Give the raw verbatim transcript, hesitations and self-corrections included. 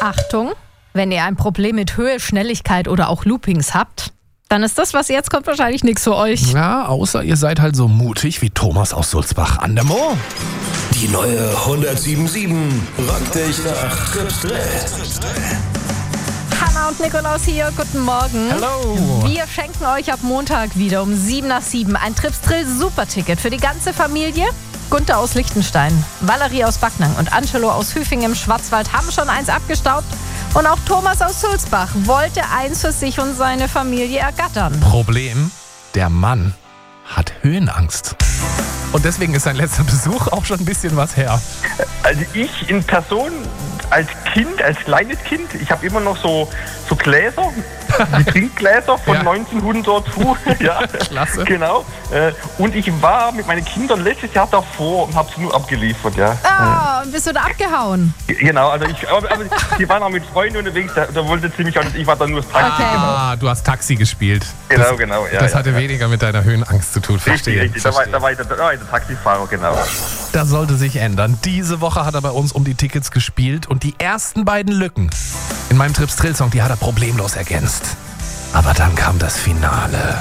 Achtung, wenn ihr ein Problem mit Höhe, Schnelligkeit oder auch Loopings habt, dann ist das, was jetzt kommt, wahrscheinlich nichts für euch. Ja, außer ihr seid halt so mutig wie Thomas aus Sulzbach an der Moor. Die neue hundertsieben Komma sieben rockt dich nach Trips Drill. Hanna und Nikolaus hier, guten Morgen. Hallo. Wir schenken euch ab Montag wieder um sieben nach sieben ein Trips Drill Superticket für die ganze Familie. Gunther aus Liechtenstein, Valerie aus Backnang und Angelo aus Hüfing im Schwarzwald haben schon eins abgestaubt. Und auch Thomas aus Sulzbach wollte eins für sich und seine Familie ergattern. Problem, der Mann hat Höhenangst. Und deswegen ist sein letzter Besuch auch schon ein bisschen was her. Also ich in Person, als Kind, als kleines Kind, ich habe immer noch so, so Gläser, die Trinkgläser von Ja. neunzehnhundert. Ja, Klasse. Genau. Äh, Und ich war mit meinen Kindern letztes Jahr davor und habe sie nur abgeliefert. Ja. Ah, bist du da abgehauen? Genau, also ich, aber, aber die waren auch mit Freunden unterwegs, da, da wollte ziemlich auch, ich war dann nur das Taxi. Okay. Ah, du hast Taxi gespielt. Genau, das, genau. Ja, das ja, hatte ja. weniger mit deiner Höhenangst zu tun. Richtig, Verstehe. richtig. Da war, verstehe. da, war ich, der- da war ich der Taxifahrer, genau. Das sollte sich ändern. Diese Woche hat er bei uns um die Tickets gespielt und die ersten beiden Lücken in meinem Trips Drill Song, die hat er problemlos ergänzt. Aber dann kam das Finale.